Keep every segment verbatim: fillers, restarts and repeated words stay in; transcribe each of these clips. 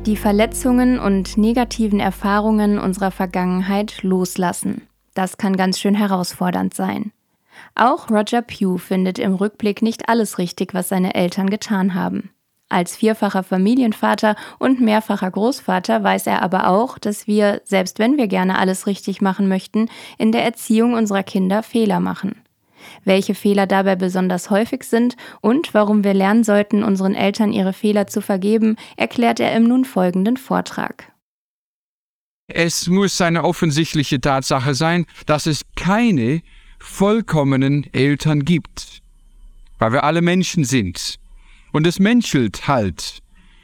Die Verletzungen und negativen Erfahrungen unserer Vergangenheit loslassen. Das kann ganz schön herausfordernd sein. Auch Roger Pugh findet im Rückblick nicht alles richtig, was seine Eltern getan haben. Als vierfacher Familienvater und mehrfacher Großvater weiß er aber auch, dass wir, selbst wenn wir gerne alles richtig machen möchten, in der Erziehung unserer Kinder Fehler machen. Welche Fehler dabei besonders häufig sind und warum wir lernen sollten, unseren Eltern ihre Fehler zu vergeben, erklärt er im nun folgenden Vortrag. Es muss eine offensichtliche Tatsache sein, dass es keine vollkommenen Eltern gibt, weil wir alle Menschen sind. Und es menschelt halt.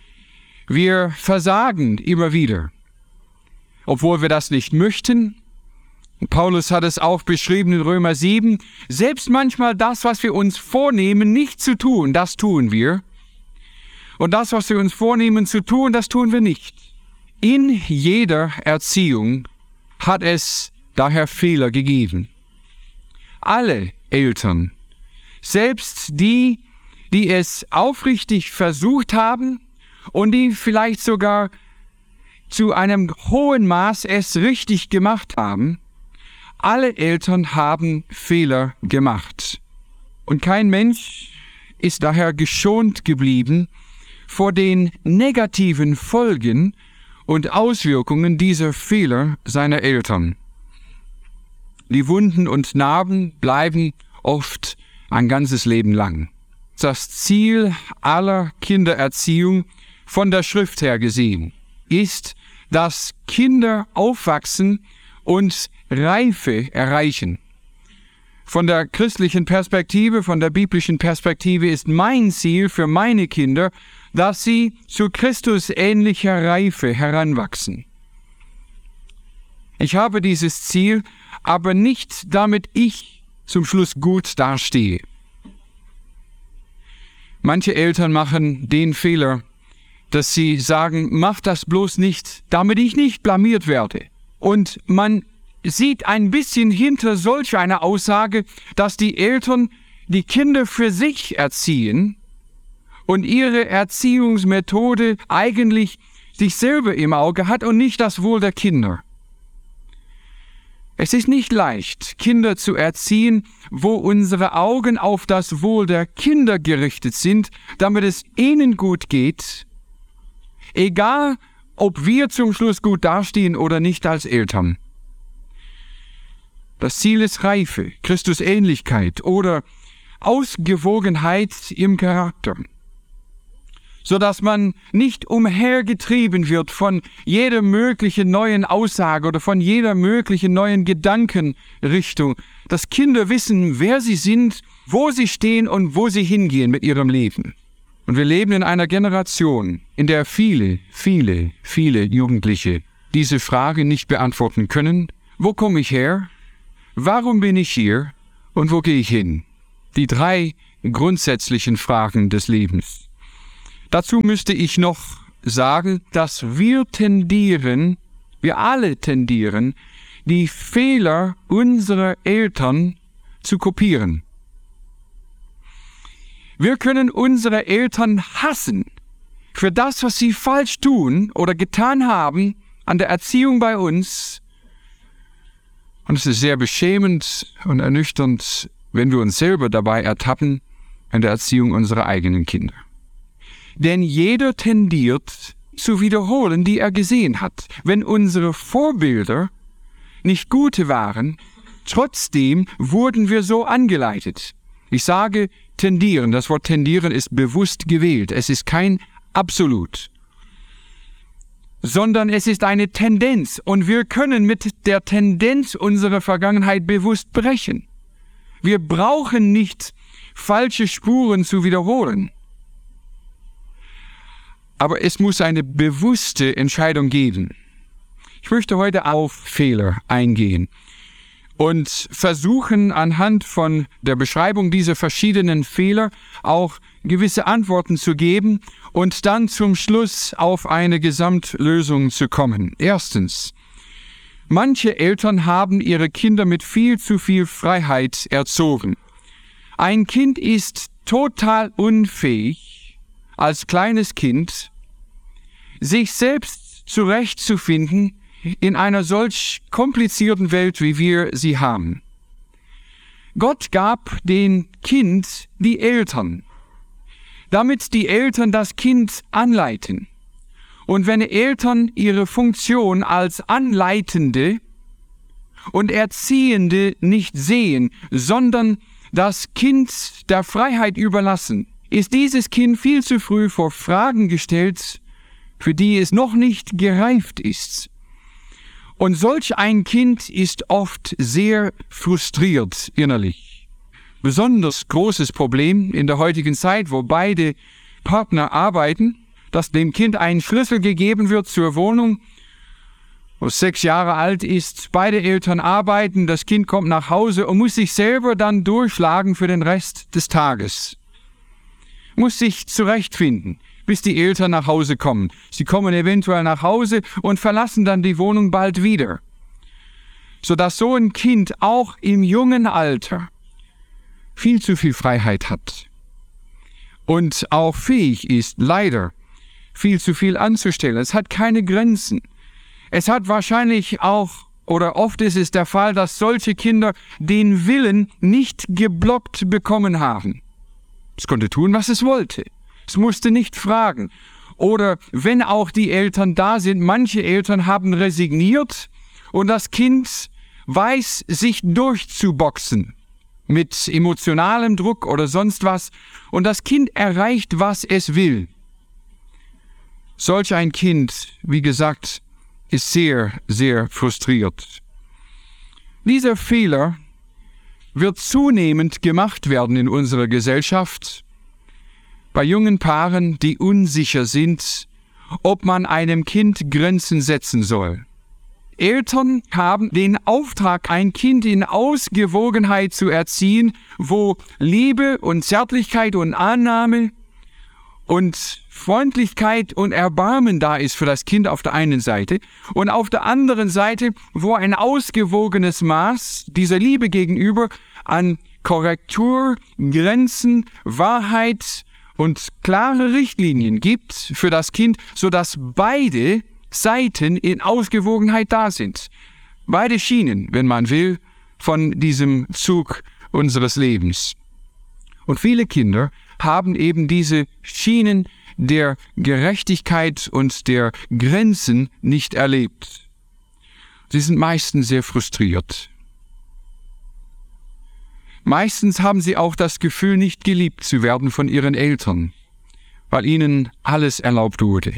Wir versagen immer wieder, obwohl wir das nicht möchten. Paulus hat es auch beschrieben in Römer sieben, selbst manchmal das, was wir uns vornehmen, nicht zu tun, das tun wir. Und das, was wir uns vornehmen zu tun, das tun wir nicht. In jeder Erziehung hat es daher Fehler gegeben. Alle Eltern, selbst die, die es aufrichtig versucht haben und die vielleicht sogar zu einem hohen Maß es richtig gemacht haben, alle Eltern haben Fehler gemacht. Und kein Mensch ist daher geschont geblieben vor den negativen Folgen und Auswirkungen dieser Fehler seiner Eltern. Die Wunden und Narben bleiben oft ein ganzes Leben lang. Das Ziel aller Kindererziehung von der Schrift her gesehen ist, dass Kinder aufwachsen und Reife erreichen. Von der christlichen Perspektive, von der biblischen Perspektive ist mein Ziel für meine Kinder, dass sie zu Christus ähnlicher Reife heranwachsen. Ich habe dieses Ziel, aber nicht damit ich zum Schluss gut dastehe. Manche Eltern machen den Fehler, dass sie sagen, mach das bloß nicht, damit ich nicht blamiert werde. Und man sieht ein bisschen hinter solch einer Aussage, dass die Eltern die Kinder für sich erziehen und ihre Erziehungsmethode eigentlich sich selber im Auge hat und nicht das Wohl der Kinder. Es ist nicht leicht, Kinder zu erziehen, wo unsere Augen auf das Wohl der Kinder gerichtet sind, damit es ihnen gut geht, egal ob wir zum Schluss gut dastehen oder nicht als Eltern. Das Ziel ist Reife, Christusähnlichkeit oder Ausgewogenheit im Charakter, sodass man nicht umhergetrieben wird von jeder möglichen neuen Aussage oder von jeder möglichen neuen Gedankenrichtung, dass Kinder wissen, wer sie sind, wo sie stehen und wo sie hingehen mit ihrem Leben. Und wir leben in einer Generation, in der viele, viele, viele Jugendliche diese Frage nicht beantworten können. Wo komme ich her? Warum bin ich hier? Und wo gehe ich hin? Die drei grundsätzlichen Fragen des Lebens. Dazu müsste ich noch sagen, dass wir tendieren, wir alle tendieren, die Fehler unserer Eltern zu kopieren. Wir können unsere Eltern hassen für das, was sie falsch tun oder getan haben an der Erziehung bei uns. Und es ist sehr beschämend und ernüchternd, wenn wir uns selber dabei ertappen an der Erziehung unserer eigenen Kinder. Denn jeder tendiert zu wiederholen, die er gesehen hat. Wenn unsere Vorbilder nicht gute waren, trotzdem wurden wir so angeleitet. Ich sage tendieren. Das Wort tendieren ist bewusst gewählt. Es ist kein Absolut, sondern es ist eine Tendenz. Und wir können mit der Tendenz unserer Vergangenheit bewusst brechen. Wir brauchen nicht falsche Spuren zu wiederholen. Aber es muss eine bewusste Entscheidung geben. Ich möchte heute auf Fehler eingehen und versuchen anhand von der Beschreibung dieser verschiedenen Fehler auch gewisse Antworten zu geben und dann zum Schluss auf eine Gesamtlösung zu kommen. Erstens, manche Eltern haben ihre Kinder mit viel zu viel Freiheit erzogen. Ein Kind ist total unfähig, als kleines Kind sich selbst zurechtzufinden in einer solch komplizierten Welt, wie wir sie haben. Gott gab dem Kind die Eltern, damit die Eltern das Kind anleiten. Und wenn Eltern ihre Funktion als Anleitende und Erziehende nicht sehen, sondern das Kind der Freiheit überlassen, ist dieses Kind viel zu früh vor Fragen gestellt, für die es noch nicht gereift ist. Und solch ein Kind ist oft sehr frustriert innerlich. Besonders großes Problem in der heutigen Zeit, wo beide Partner arbeiten, dass dem Kind ein Schlüssel gegeben wird zur Wohnung, wo sechs Jahre alt ist, beide Eltern arbeiten, das Kind kommt nach Hause und muss sich selber dann durchschlagen für den Rest des Tages. Muss sich zurechtfinden, bis die Eltern nach Hause kommen. Sie kommen eventuell nach Hause und verlassen dann die Wohnung bald wieder. Sodass so ein Kind auch im jungen Alter viel zu viel Freiheit hat und auch fähig ist, leider, viel zu viel anzustellen. Es hat keine Grenzen. Es hat wahrscheinlich auch, oder oft ist es der Fall, dass solche Kinder den Willen nicht geblockt bekommen haben. Es konnte tun, was es wollte. Es musste nicht fragen. Oder wenn auch die Eltern da sind, manche Eltern haben resigniert und das Kind weiß, sich durchzuboxen mit emotionalem Druck oder sonst was. Und das Kind erreicht, was es will. Solch ein Kind, wie gesagt, ist sehr, sehr frustriert. Dieser Fehler wird zunehmend gemacht werden in unserer Gesellschaft, bei jungen Paaren, die unsicher sind, ob man einem Kind Grenzen setzen soll. Eltern haben den Auftrag, ein Kind in Ausgewogenheit zu erziehen, wo Liebe und Zärtlichkeit und Annahme und Freundlichkeit und Erbarmen da ist für das Kind auf der einen Seite und auf der anderen Seite, wo ein ausgewogenes Maß dieser Liebe gegenüber an Korrektur, Grenzen, Wahrheit und klare Richtlinien gibt für das Kind, sodass beide Seiten in Ausgewogenheit da sind. Beide Schienen, wenn man will, von diesem Zug unseres Lebens. Und viele Kinder haben eben diese Schienen der Gerechtigkeit und der Grenzen nicht erlebt. Sie sind meistens sehr frustriert. Meistens haben sie auch das Gefühl, nicht geliebt zu werden von ihren Eltern, weil ihnen alles erlaubt wurde.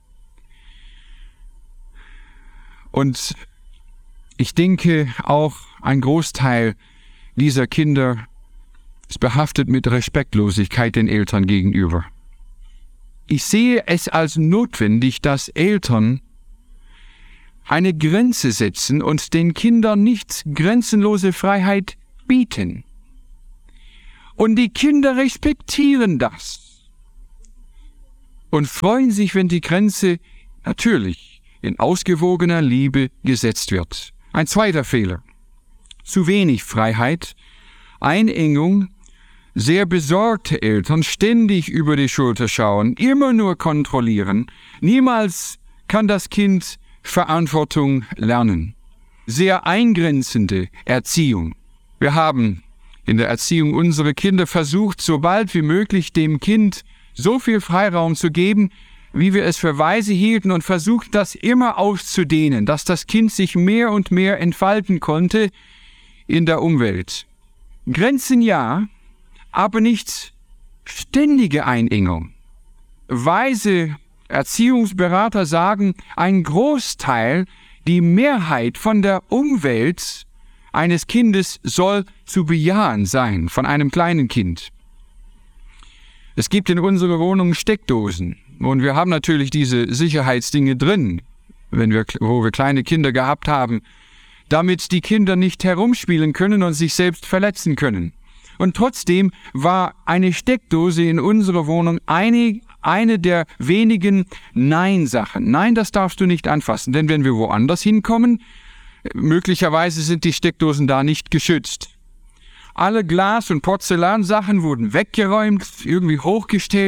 Und ich denke, auch ein Großteil dieser Kinder ist behaftet mit Respektlosigkeit den Eltern gegenüber. Ich sehe es als notwendig, dass Eltern eine Grenze setzen und den Kindern nicht grenzenlose Freiheit bieten. Und die Kinder respektieren das und freuen sich, wenn die Grenze natürlich in ausgewogener Liebe gesetzt wird. Ein zweiter Fehler: zu wenig Freiheit, Einengung, sehr besorgte Eltern, ständig über die Schulter schauen, immer nur kontrollieren. Niemals kann das Kind Verantwortung lernen. Sehr eingrenzende Erziehung. Wir haben in der Erziehung unserer Kinder versucht, so bald wie möglich dem Kind so viel Freiraum zu geben, wie wir es für weise hielten, und versucht, das immer auszudehnen, dass das Kind sich mehr und mehr entfalten konnte in der Umwelt. Grenzen ja, aber nicht ständige Einengung. Weise Erziehungsberater sagen, ein Großteil, die Mehrheit von der Umwelt eines Kindes soll zu bejahen sein, von einem kleinen Kind. Es gibt in unserer Wohnung Steckdosen und wir haben natürlich diese Sicherheitsdinge drin, wenn wir, wo wir kleine Kinder gehabt haben, damit die Kinder nicht herumspielen können und sich selbst verletzen können. Und trotzdem war eine Steckdose in unserer Wohnung eine, eine der wenigen Nein-Sachen. Nein, das darfst du nicht anfassen, denn wenn wir woanders hinkommen, möglicherweise sind die Steckdosen da nicht geschützt. Alle Glas- und Porzellansachen wurden weggeräumt, irgendwie hochgestellt,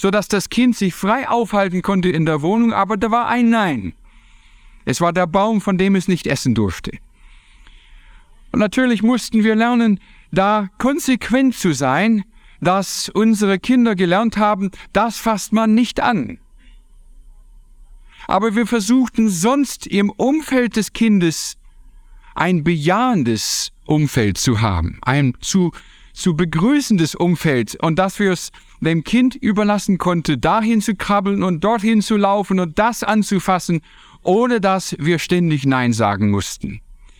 sodass das Kind sich frei aufhalten konnte in der Wohnung, aber da war ein Nein. Es war der Baum, von dem es nicht essen durfte. Und natürlich mussten wir lernen, da konsequent zu sein, dass unsere Kinder gelernt haben, das fasst man nicht an. Aber wir versuchten sonst im Umfeld des Kindes ein bejahendes Umfeld zu haben, ein zu, zu begrüßendes Umfeld, und dass wir es dem Kind überlassen konnten, dahin zu krabbeln und dorthin zu laufen und das anzufassen, ohne dass wir ständig Nein sagen mussten.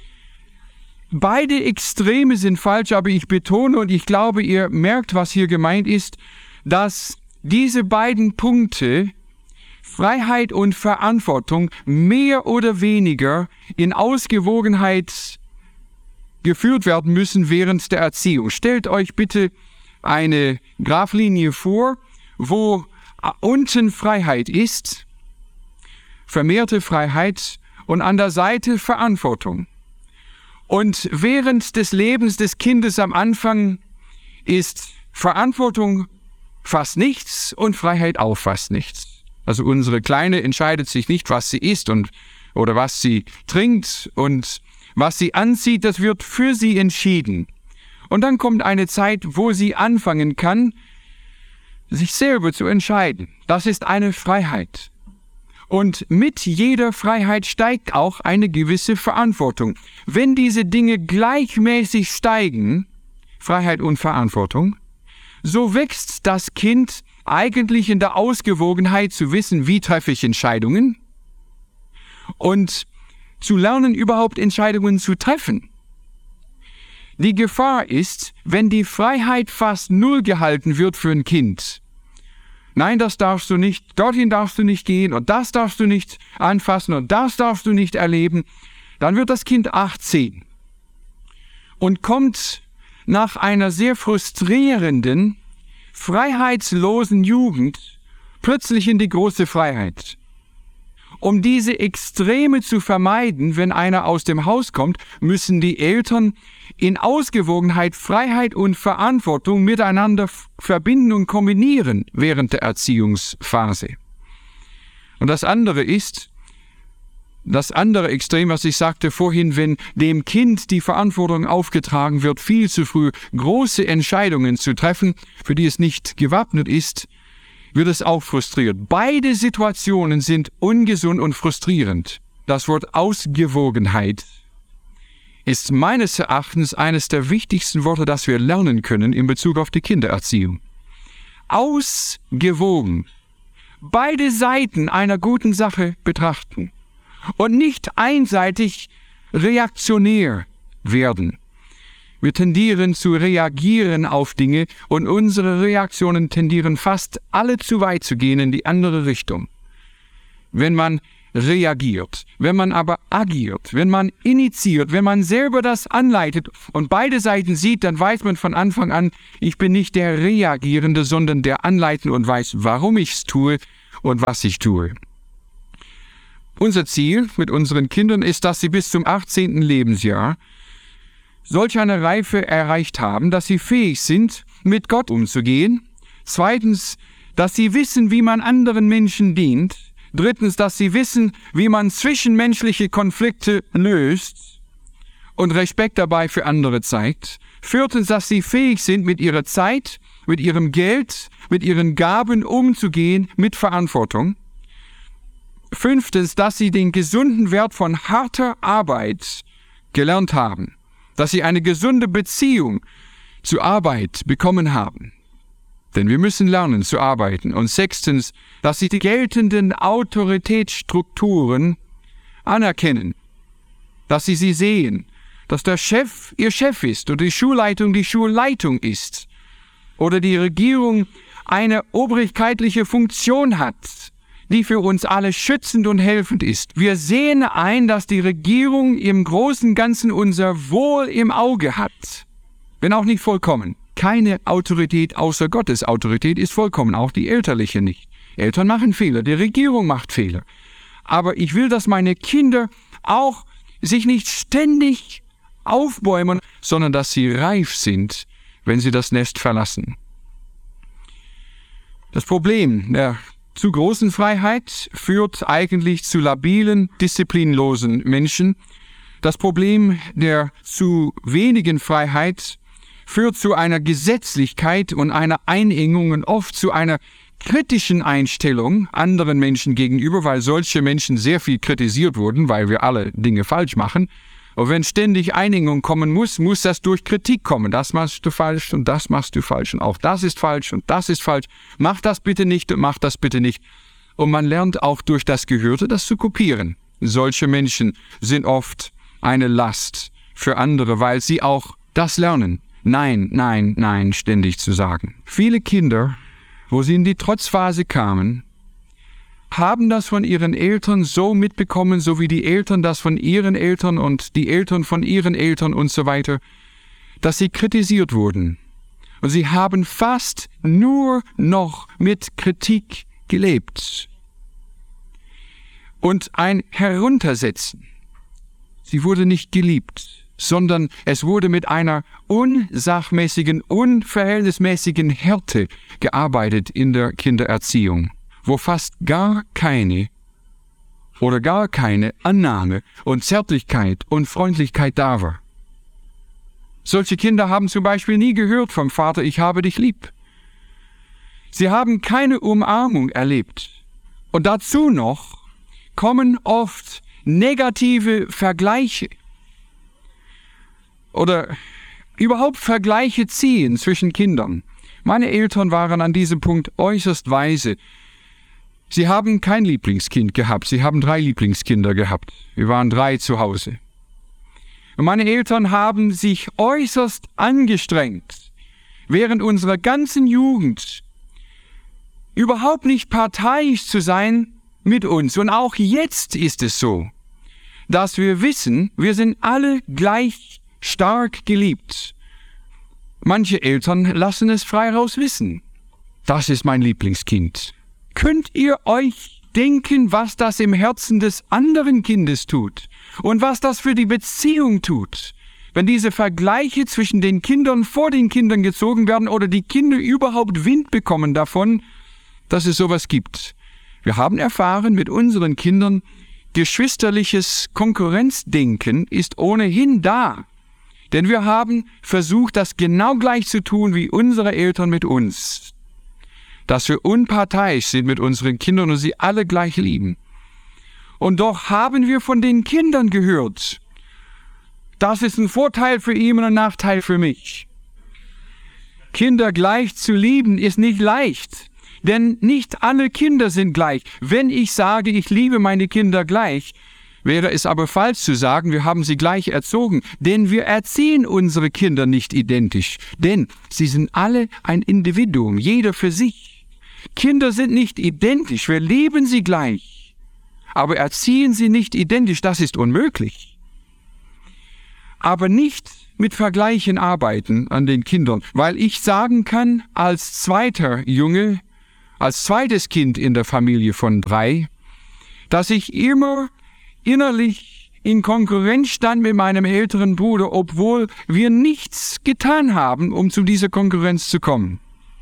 Beide Extreme sind falsch, aber ich betone, und ich glaube, ihr merkt, was hier gemeint ist, dass diese beiden Punkte, Freiheit und Verantwortung, mehr oder weniger in Ausgewogenheit geführt werden müssen während der Erziehung. Stellt euch bitte eine Graphenlinie vor, wo unten Freiheit ist, vermehrte Freiheit, und an der Seite Verantwortung. Und während des Lebens des Kindes am Anfang ist Verantwortung fast nichts und Freiheit auch fast nichts. Also unsere Kleine entscheidet sich nicht, was sie isst und oder was sie trinkt, und was sie anzieht, das wird für sie entschieden. Und dann kommt eine Zeit, wo sie anfangen kann, sich selber zu entscheiden. Das ist eine Freiheit. Und mit jeder Freiheit steigt auch eine gewisse Verantwortung. Wenn diese Dinge gleichmäßig steigen, Freiheit und Verantwortung, so wächst das Kind eigentlich in der Ausgewogenheit zu wissen, wie treffe ich Entscheidungen, und zu lernen, überhaupt Entscheidungen zu treffen. Die Gefahr ist, wenn die Freiheit fast null gehalten wird für ein Kind. Nein, das darfst du nicht, dorthin darfst du nicht gehen und das darfst du nicht anfassen und das darfst du nicht erleben. Dann wird das Kind achtzehn und kommt nach einer sehr frustrierenden, freiheitslosen Jugend plötzlich in die große Freiheit. Um diese Extreme zu vermeiden, wenn einer aus dem Haus kommt, müssen die Eltern in Ausgewogenheit Freiheit und Verantwortung miteinander verbinden und kombinieren während der Erziehungsphase. Und das andere ist, das andere Extrem, was ich sagte vorhin, wenn dem Kind die Verantwortung aufgetragen wird, viel zu früh große Entscheidungen zu treffen, für die es nicht gewappnet ist, wird es auch frustriert. Beide Situationen sind ungesund und frustrierend. Das Wort Ausgewogenheit ist meines Erachtens eines der wichtigsten Worte, das wir lernen können in Bezug auf die Kindererziehung. Ausgewogen. Beide Seiten einer guten Sache betrachten und nicht einseitig reaktionär werden. Wir tendieren zu reagieren auf Dinge, und unsere Reaktionen tendieren fast alle zu weit zu gehen in die andere Richtung. Wenn man reagiert, wenn man aber agiert, wenn man initiiert, wenn man selber das anleitet und beide Seiten sieht, dann weiß man von Anfang an, ich bin nicht der Reagierende, sondern der Anleitende und weiß, warum ich es tue und was ich tue. Unser Ziel mit unseren Kindern ist, dass sie bis zum achtzehnten Lebensjahr solch eine Reife erreicht haben, dass sie fähig sind, mit Gott umzugehen. Zweitens, dass sie wissen, wie man anderen Menschen dient. Drittens, dass sie wissen, wie man zwischenmenschliche Konflikte löst und Respekt dabei für andere zeigt. Viertens, dass sie fähig sind, mit ihrer Zeit, mit ihrem Geld, mit ihren Gaben umzugehen, mit Verantwortung. Fünftens, dass sie den gesunden Wert von harter Arbeit gelernt haben. Dass sie eine gesunde Beziehung zur Arbeit bekommen haben. Denn wir müssen lernen zu arbeiten. Und sechstens, dass sie die geltenden Autoritätsstrukturen anerkennen. Dass sie sie sehen. Dass der Chef ihr Chef ist oder die Schulleitung die Schulleitung ist. Oder die Regierung eine obrigkeitliche Funktion hat, die für uns alle schützend und helfend ist. Wir sehen ein, dass die Regierung im Großen und Ganzen unser Wohl im Auge hat, wenn auch nicht vollkommen. Keine Autorität außer Gottes Autorität ist vollkommen, auch die elterliche nicht. Eltern machen Fehler, die Regierung macht Fehler. Aber ich will, dass meine Kinder auch sich nicht ständig aufbäumen, sondern dass sie reif sind, wenn sie das Nest verlassen. Das Problem der zu großen Freiheit führt eigentlich zu labilen, disziplinlosen Menschen. Das Problem der zu wenigen Freiheit führt zu einer Gesetzlichkeit und einer Einengung und oft zu einer kritischen Einstellung anderen Menschen gegenüber, weil solche Menschen sehr viel kritisiert wurden, weil wir alle Dinge falsch machen. Und wenn ständig Einengung kommen muss, muss das durch Kritik kommen. Das machst du falsch und das machst du falsch und auch das ist falsch und das ist falsch. Mach das bitte nicht und mach das bitte nicht. Und man lernt auch durch das Gehörte, das zu kopieren. Solche Menschen sind oft eine Last für andere, weil sie auch das lernen. Nein, nein, nein, ständig zu sagen. Viele Kinder, wo sie in die Trotzphase kamen, haben das von ihren Eltern so mitbekommen, so wie die Eltern das von ihren Eltern und die Eltern von ihren Eltern und so weiter, dass sie kritisiert wurden. Und sie haben fast nur noch mit Kritik gelebt. Und ein Heruntersetzen. Sie wurde nicht geliebt, sondern es wurde mit einer unsachmäßigen, unverhältnismäßigen Härte gearbeitet in der Kindererziehung, wo fast gar keine oder gar keine Annahme und Zärtlichkeit und Freundlichkeit da war. Solche Kinder haben zum Beispiel nie gehört vom Vater, ich habe dich lieb. Sie haben keine Umarmung erlebt. Und dazu noch kommen oft negative Vergleiche oder überhaupt Vergleiche ziehen zwischen Kindern. Meine Eltern waren an diesem Punkt äußerst weise. Sie haben kein Lieblingskind gehabt, sie haben drei Lieblingskinder gehabt. Wir waren drei zu Hause. Und meine Eltern haben sich äußerst angestrengt, während unserer ganzen Jugend überhaupt nicht parteiisch zu sein mit uns. Und auch jetzt ist es so, dass wir wissen, wir sind alle gleich stark geliebt. Manche Eltern lassen es frei raus wissen. Das ist mein Lieblingskind. Könnt ihr euch denken, was das im Herzen des anderen Kindes tut und was das für die Beziehung tut, wenn diese Vergleiche zwischen den Kindern vor den Kindern gezogen werden oder die Kinder überhaupt Wind bekommen davon, dass es sowas gibt. Wir haben erfahren mit unseren Kindern, geschwisterliches Konkurrenzdenken ist ohnehin da. Denn wir haben versucht, das genau gleich zu tun wie unsere Eltern mit uns. Dass wir unparteiisch sind mit unseren Kindern und sie alle gleich lieben. Und doch haben wir von den Kindern gehört, das ist ein Vorteil für ihn und ein Nachteil für mich. Kinder gleich zu lieben ist nicht leicht. Denn nicht alle Kinder sind gleich. Wenn ich sage, ich liebe meine Kinder gleich, wäre es aber falsch zu sagen, wir haben sie gleich erzogen. Denn wir erziehen unsere Kinder nicht identisch. Denn sie sind alle ein Individuum, jeder für sich. Kinder sind nicht identisch, wir lieben sie gleich. Aber erziehen sie nicht identisch, das ist unmöglich. Aber nicht mit Vergleichen arbeiten an den Kindern, weil ich sagen kann, als zweiter Junge, als zweites Kind in der Familie von drei, dass ich immer innerlich in Konkurrenz stand mit meinem älteren Bruder, obwohl wir nichts getan haben, um zu dieser Konkurrenz zu kommen.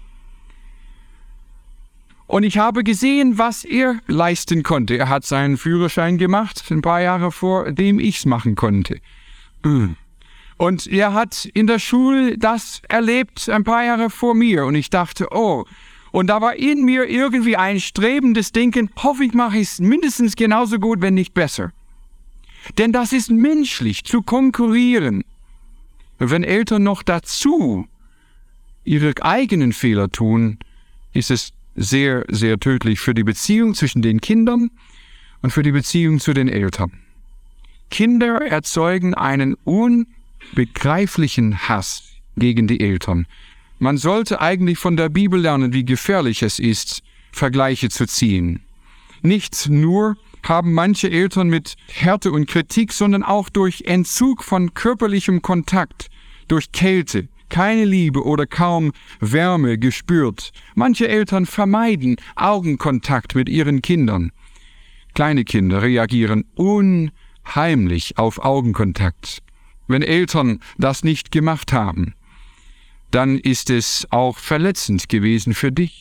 Und ich habe gesehen, was er leisten konnte. Er hat seinen Führerschein gemacht, ein paar Jahre vor dem ich es machen konnte. Und er hat in der Schule das erlebt, ein paar Jahre vor mir. Und ich dachte, oh, und da war in mir irgendwie ein strebendes Denken, hoffentlich mache ich es mindestens genauso gut, wenn nicht besser. Denn das ist menschlich, zu konkurrieren. Wenn Eltern noch dazu ihre eigenen Fehler tun, ist es sehr, sehr tödlich für die Beziehung zwischen den Kindern und für die Beziehung zu den Eltern. Kinder erzeugen einen unbegreiflichen Hass gegen die Eltern. Man sollte eigentlich von der Bibel lernen, wie gefährlich es ist, Vergleiche zu ziehen. Nicht nur haben manche Eltern mit Härte und Kritik, sondern auch durch Entzug von körperlichem Kontakt, durch Kälte, keine Liebe oder kaum Wärme gespürt. Manche Eltern vermeiden Augenkontakt mit ihren Kindern. Kleine Kinder reagieren unheimlich auf Augenkontakt. Wenn Eltern das nicht gemacht haben, dann ist es auch verletzend gewesen für dich.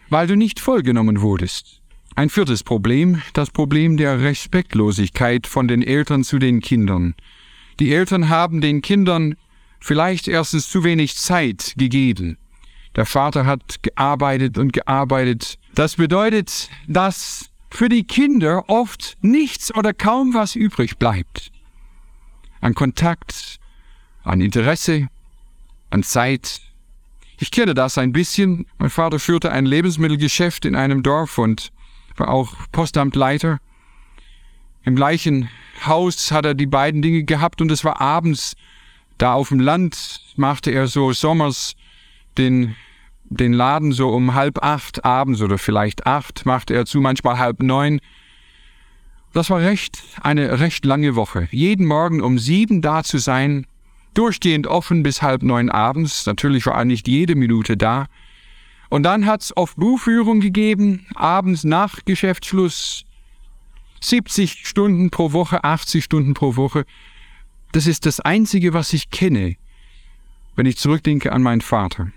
weil du nicht vollgenommen wurdest. Ein viertes Problem, das Problem der Respektlosigkeit von den Eltern zu den Kindern. Die Eltern haben den Kindern vielleicht erstens zu wenig Zeit gegeben. Der Vater hat gearbeitet und gearbeitet. Das bedeutet, dass für die Kinder oft nichts oder kaum was übrig bleibt. An Kontakt, an Interesse, an Zeit. Ich kenne das ein bisschen. Mein Vater führte ein Lebensmittelgeschäft in einem Dorf und war auch Postamtleiter. Im gleichen Haus hat er die beiden Dinge gehabt und es war abends. Da auf dem Land machte er so sommers den, den Laden so um halb acht abends oder vielleicht acht, machte er zu, manchmal halb neun. Das war recht, eine recht lange Woche. Jeden Morgen um sieben da zu sein, durchgehend offen bis halb neun abends. Natürlich war er nicht jede Minute da. Und dann hat's oft Buchführung gegeben, abends nach Geschäftsschluss, siebzig Stunden pro Woche, achtzig Stunden pro Woche. Das ist das Einzige, was ich kenne, wenn ich zurückdenke an meinen Vater.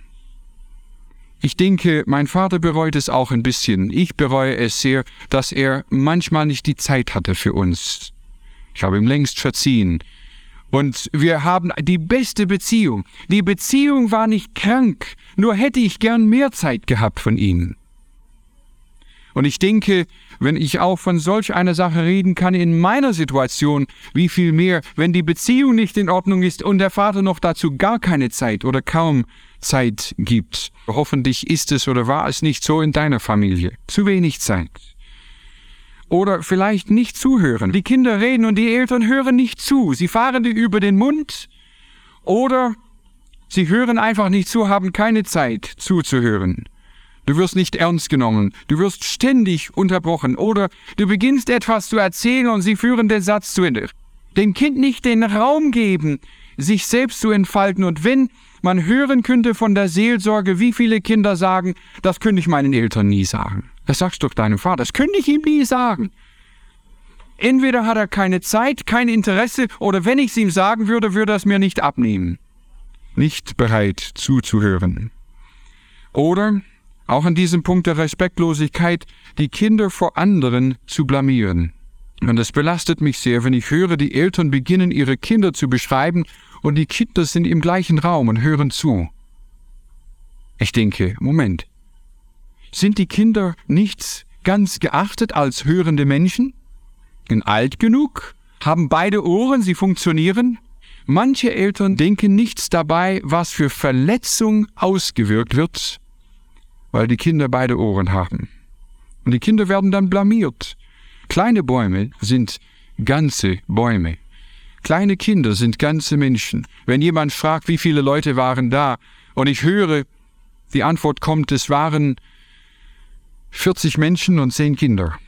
Ich denke, mein Vater bereut es auch ein bisschen. Ich bereue es sehr, dass er manchmal nicht die Zeit hatte für uns. Ich habe ihm längst verziehen. Und wir haben die beste Beziehung. Die Beziehung war nicht krank, nur hätte ich gern mehr Zeit gehabt von ihm. Und ich denke, wenn ich auch von solch einer Sache reden kann in meiner Situation, wie viel mehr, wenn die Beziehung nicht in Ordnung ist und der Vater noch dazu gar keine Zeit oder kaum Zeit gibt. Hoffentlich ist es oder war es nicht so in deiner Familie. Zu wenig Zeit. Oder vielleicht nicht zuhören. Die Kinder reden und die Eltern hören nicht zu. Sie fahren dir über den Mund oder sie hören einfach nicht zu, haben keine Zeit zuzuhören. Du wirst nicht ernst genommen. Du wirst ständig unterbrochen. Oder du beginnst etwas zu erzählen und sie führen den Satz zu Ende. Dem Kind nicht den Raum geben, sich selbst zu entfalten. Und wenn man hören könnte von der Seelsorge, wie viele Kinder sagen, das könnte ich meinen Eltern nie sagen. Das sagst du doch deinem Vater, das könnte ich ihm nie sagen. Entweder hat er keine Zeit, kein Interesse, oder wenn ich es ihm sagen würde, würde er es mir nicht abnehmen. Nicht bereit zuzuhören. Oder, auch an diesem Punkt der Respektlosigkeit, die Kinder vor anderen zu blamieren. Und es belastet mich sehr, wenn ich höre, die Eltern beginnen, ihre Kinder zu beschreiben und die Kinder sind im gleichen Raum und hören zu. Ich denke, Moment, sind die Kinder nicht ganz geachtet als hörende Menschen? Sind alt genug? Haben beide Ohren, sie funktionieren? Manche Eltern denken nichts dabei, was für Verletzung ausgewirkt wird, weil die Kinder beide Ohren haben. Und die Kinder werden dann blamiert. Kleine Bäume sind ganze Bäume. Kleine Kinder sind ganze Menschen. Wenn jemand fragt, wie viele Leute waren da, und ich höre, die Antwort kommt, es waren vierzig Menschen und zehn Kinder.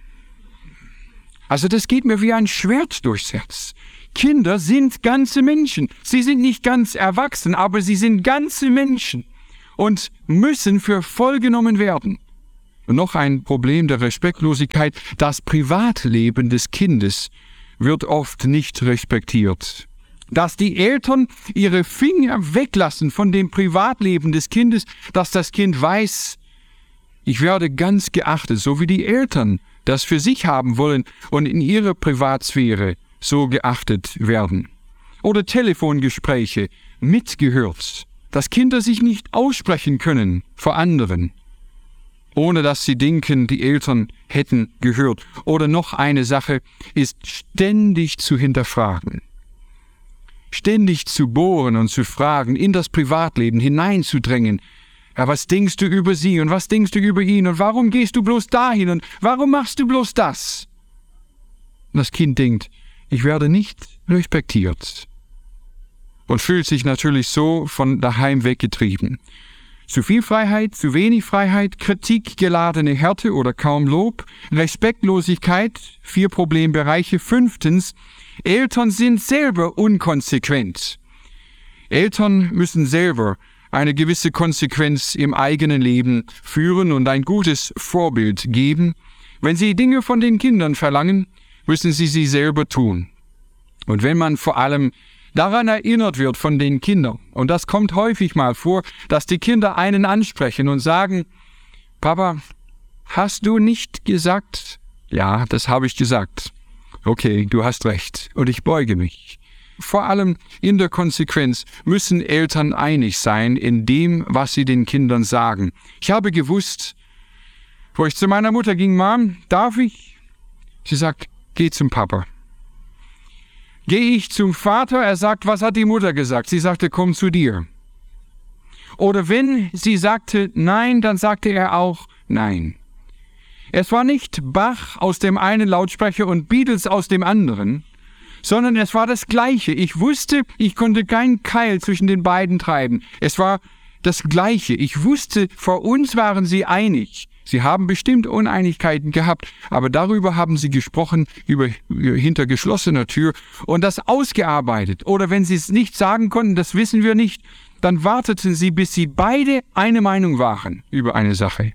Also das geht mir wie ein Schwert durchs Herz. Kinder sind ganze Menschen. Sie sind nicht ganz erwachsen, aber sie sind ganze Menschen und müssen für voll genommen werden. Und noch ein Problem der Respektlosigkeit, das Privatleben des Kindes wird oft nicht respektiert. Dass die Eltern ihre Finger weglassen von dem Privatleben des Kindes, dass das Kind weiß, ich werde ganz geachtet, so wie die Eltern das für sich haben wollen und in ihrer Privatsphäre so geachtet werden. Oder Telefongespräche mitgehört, dass Kinder sich nicht aussprechen können vor anderen, ohne dass sie denken, die Eltern hätten gehört. Oder noch eine Sache ist ständig zu hinterfragen. Ständig zu bohren und zu fragen, in das Privatleben hineinzudrängen. Ja, was denkst du über sie und was denkst du über ihn und warum gehst du bloß dahin und warum machst du bloß das? Und das Kind denkt, ich werde nicht respektiert und fühlt sich natürlich so von daheim weggetrieben. Zu viel Freiheit, zu wenig Freiheit, kritikgeladene Härte oder kaum Lob, Respektlosigkeit, vier Problembereiche. Fünftens, Eltern sind selber unkonsequent. Eltern müssen selber eine gewisse Konsequenz im eigenen Leben führen und ein gutes Vorbild geben. Wenn sie Dinge von den Kindern verlangen, müssen sie sie selber tun. Und wenn man vor allem daran erinnert wird von den Kindern, und das kommt häufig mal vor, dass die Kinder einen ansprechen und sagen, Papa, hast du nicht gesagt? Ja, das habe ich gesagt. Okay, du hast recht und ich beuge mich. Vor allem in der Konsequenz müssen Eltern einig sein in dem, was sie den Kindern sagen. Ich habe gewusst, wo ich zu meiner Mutter ging, Mom, darf ich? Sie sagt, geh zum Papa. Gehe ich zum Vater, er sagt, was hat die Mutter gesagt? Sie sagte, komm zu dir. Oder wenn sie sagte nein, dann sagte er auch nein. Es war nicht Bach aus dem einen Lautsprecher und Beatles aus dem anderen, sondern es war das Gleiche. Ich wusste, ich konnte keinen Keil zwischen den beiden treiben. Es war das Gleiche. Ich wusste, vor uns waren sie einig. Sie haben bestimmt Uneinigkeiten gehabt, aber darüber haben sie gesprochen, über, hinter geschlossener Tür und das ausgearbeitet. Oder wenn sie es nicht sagen konnten, das wissen wir nicht, dann warteten sie, bis sie beide eine Meinung waren über eine Sache.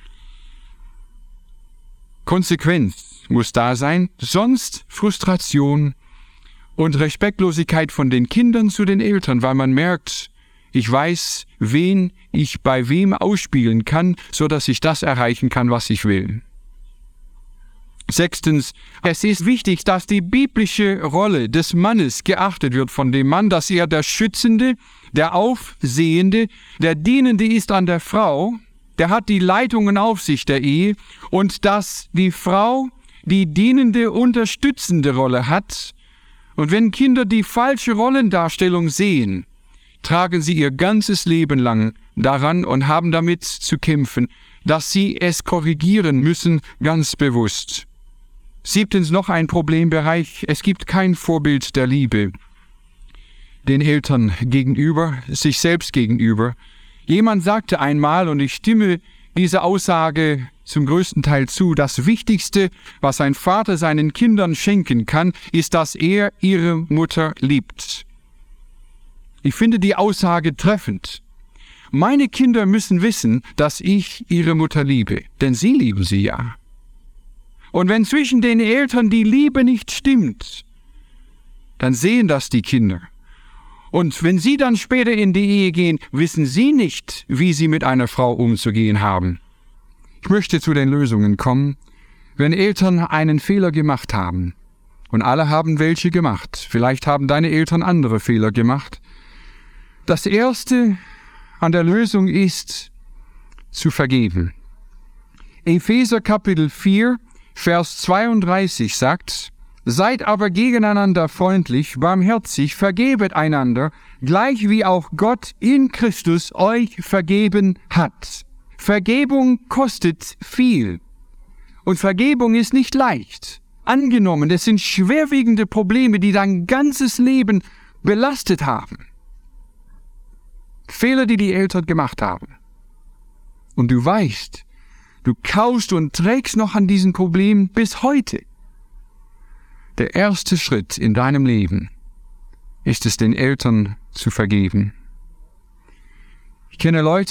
Konsequenz muss da sein, sonst Frustration und Respektlosigkeit von den Kindern zu den Eltern, weil man merkt, ich weiß, wen ich bei wem ausspielen kann, so dass ich das erreichen kann, was ich will. Sechstens, es ist wichtig, dass die biblische Rolle des Mannes geachtet wird von dem Mann, dass er der Schützende, der Aufsehende, der Dienende ist an der Frau, der hat die Leitungen auf sich der Ehe und dass die Frau die dienende, unterstützende Rolle hat. Und wenn Kinder die falsche Rollendarstellung sehen, tragen sie ihr ganzes Leben lang daran und haben damit zu kämpfen, dass sie es korrigieren müssen, ganz bewusst. Siebtens noch ein Problembereich, es gibt kein Vorbild der Liebe den Eltern gegenüber, sich selbst gegenüber. Jemand sagte einmal, und ich stimme dieser Aussage zum größten Teil zu, das Wichtigste, was ein Vater seinen Kindern schenken kann, ist, dass er ihre Mutter liebt. Ich finde die Aussage treffend. Meine Kinder müssen wissen, dass ich ihre Mutter liebe, denn sie lieben sie ja. Und wenn zwischen den Eltern die Liebe nicht stimmt, dann sehen das die Kinder. Und wenn sie dann später in die Ehe gehen, wissen sie nicht, wie sie mit einer Frau umzugehen haben. Ich möchte zu den Lösungen kommen. Wenn Eltern einen Fehler gemacht haben, und alle haben welche gemacht, vielleicht haben deine Eltern andere Fehler gemacht, das Erste an der Lösung ist, zu vergeben. Epheser Kapitel vier, Vers zweiunddreißig sagt, seid aber gegeneinander freundlich, barmherzig, vergebet einander, gleich wie auch Gott in Christus euch vergeben hat. Vergebung kostet viel. Und Vergebung ist nicht leicht. Angenommen, es sind schwerwiegende Probleme, die dein ganzes Leben belastet haben. Fehler, die die Eltern gemacht haben. Und du weißt, du kaust und trägst noch an diesen Problemen bis heute. Der erste Schritt in deinem Leben ist es, den Eltern zu vergeben. Ich kenne Leute,